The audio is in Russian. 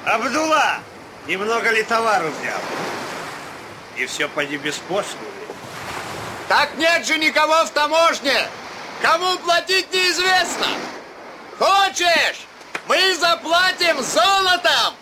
Абдулла, немного ли товару взял? И все поди без пошлины. Так нет же никого в таможне. Кому платить неизвестно. Хочешь, мы заплатим золотом.